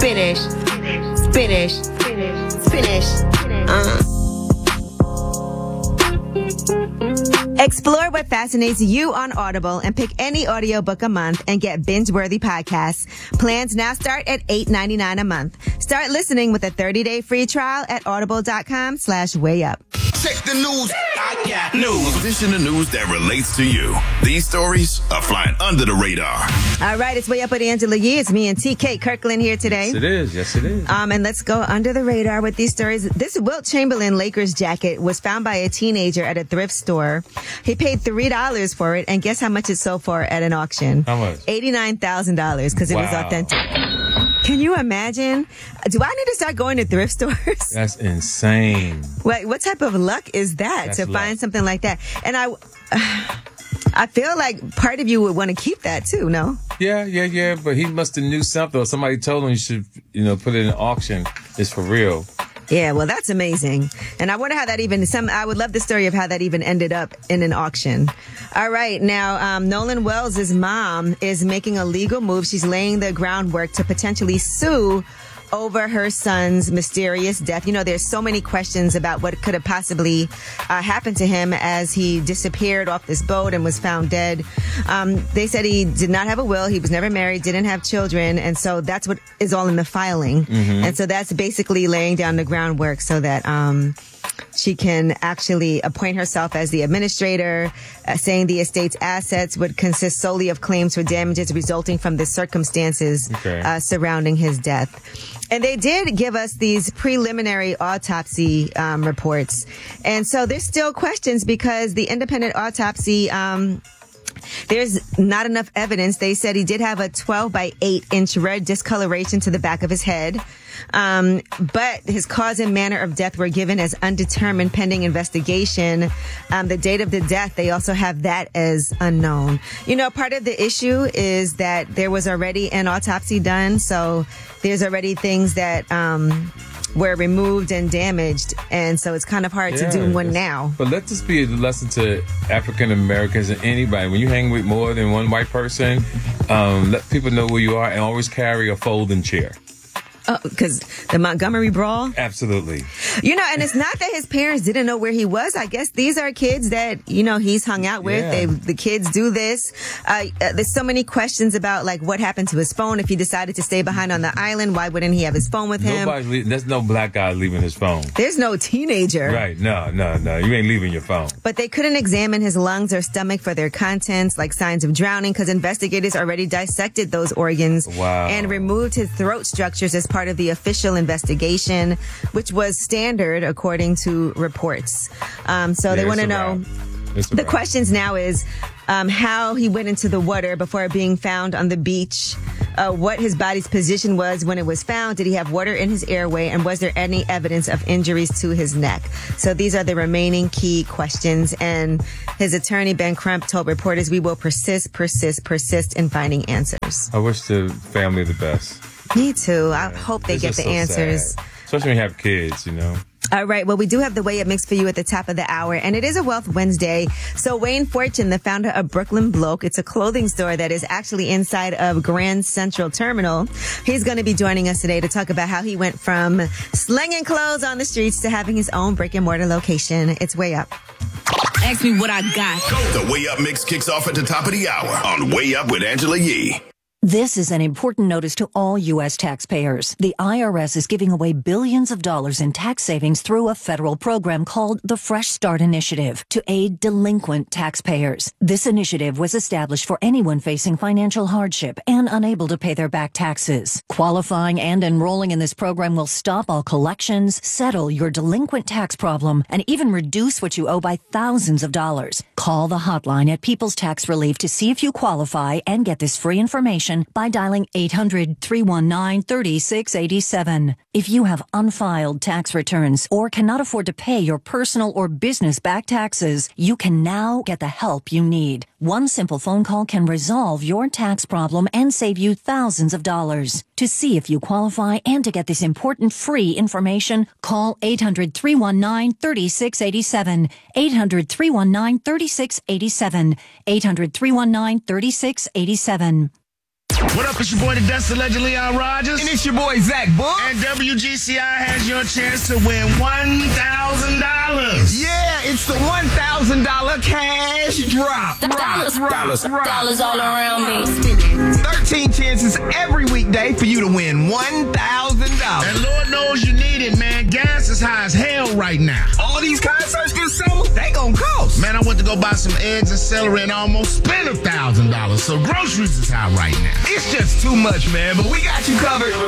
Finish. Finish. Finish. Explore what fascinates you on Audible and pick any audiobook a month and get binge-worthy podcasts. Plans now start at $8.99 a month. Start listening with a 30-day free trial at audible.com/wayup. Check the news. I got news. This in the news that relates to you. These stories are flying under the radar. All right, it's Way Up with Angela Yee. It's me and TK Kirkland here today. Yes, it is. Yes, it is. And let's go under the radar with these stories. This Wilt Chamberlain Lakers jacket was found by a teenager at a thrift store. He paid $3 for it, and guess how much it sold for at an auction? How much? $89,000 because it was authentic. Can you imagine? Do I need to start going to thrift stores? That's insane. What type of luck is that to find something like that? And I feel like part of you would want to keep that too, no? Yeah. But he must have knew something, or somebody told him you should, put it in auction. It's for real. Yeah, well, that's amazing. And I wonder how that I would love the story of how that even ended up in an auction. All right. Now, Nolan Wells' mom is making a legal move. She's laying the groundwork to potentially sue over her son's mysterious death. There's so many questions about what could have possibly happened to him as he disappeared off this boat and was found dead. They said he did not have a will. He was never married, didn't have children. And so that's what is all in the filing. Mm-hmm. And so that's basically laying down the groundwork so that she can actually appoint herself as the administrator, saying the estate's assets would consist solely of claims for damages resulting from the circumstances surrounding his death. And they did give us these preliminary autopsy reports. And so there's still questions because the independent autopsy, there's not enough evidence. They said he did have a 12 by 8 inch red discoloration to the back of his head. But his cause and manner of death were given as undetermined pending investigation. The date of the death, they also have that as unknown. Part of the issue is that there was already an autopsy done. So there's already things that, were removed and damaged, and so it's kind of hard to do one now. But let this be a lesson to African Americans and anybody. When you hang with more than one white person, let people know where you are and always carry a folding chair. Oh, because the Montgomery Brawl? Absolutely. And it's not that his parents didn't know where he was. I guess these are kids that, he's hung out with. Yeah. The kids do this. There's so many questions about, what happened to his phone. If he decided to stay behind on the island, why wouldn't he have his phone with him? There's no black guy leaving his phone. There's no teenager. Right. No. You ain't leaving your phone. But they couldn't examine his lungs or stomach for their contents, like signs of drowning, because investigators already dissected those organs and removed his throat structures as part of the official investigation, which was standard according to reports. So they want to know. The questions now is how he went into the water before being found on the beach, what his body's position was when it was found, did he have water in his airway, and was there any evidence of injuries to his neck? So these are the remaining key questions, and his attorney, Ben Crump, told reporters, we will persist in finding answers. I wish the family the best. Me too. I hope they get the answers. Sad. Especially when you have kids, All right. Well, we do have the Way Up Mix for you at the top of the hour, and it is a Wealth Wednesday. So Wayne Fortune, the founder of Brooklyn Bloke, it's a clothing store that is actually inside of Grand Central Terminal. He's going to be joining us today to talk about how he went from slinging clothes on the streets to having his own brick and mortar location. It's Way Up. Ask me what I got. The Way Up Mix kicks off at the top of the hour on Way Up with Angela Yee. This is an important notice to all U.S. taxpayers. The IRS is giving away billions of dollars in tax savings through a federal program called the Fresh Start Initiative to aid delinquent taxpayers. This initiative was established for anyone facing financial hardship and unable to pay their back taxes. Qualifying and enrolling in this program will stop all collections, settle your delinquent tax problem, and even reduce what you owe by thousands of dollars. Call the hotline at People's Tax Relief to see if you qualify and get this free information by dialing 800-319-3687. If you have unfiled tax returns or cannot afford to pay your personal or business back taxes, you can now get the help you need. One simple phone call can resolve your tax problem and save you thousands of dollars. To see if you qualify and to get this important free information, call 800-319-3687. 800-319-3687. 800-319-3687. What up, it's your boy, the Dust Legend Leon Rogers. And it's your boy, Zach Book. And WGCI has your chance to win $1,000. Yeah, it's the $1,000 cash drop. Dollars all around me. 13 chances every weekday for you to win $1,000. And Lord knows you need it, man. Gas is high as hell right now. All these concerts this summer, they gonna cost. Man, I went to go buy some eggs and celery and almost spent $1,000. So groceries is high right now. It's just too much, man, but we got you covered.